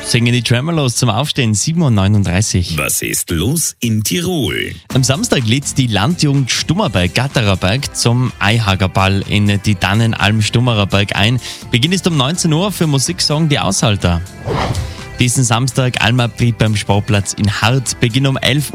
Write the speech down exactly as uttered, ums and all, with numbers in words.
Singen die Tremolos zum Aufstehen, sieben Uhr neununddreißig. Was ist los in Tirol? Am Samstag lädt die Landjugend Stummerberg Gattererberg zum Eihagerball in die Dannenalm Stummererberg ein. Beginn ist um neunzehn Uhr, für Musik sorgen die Aushalter. Diesen Samstag Almabtrieb beim Sportplatz in Hart, Beginn um elf Uhr.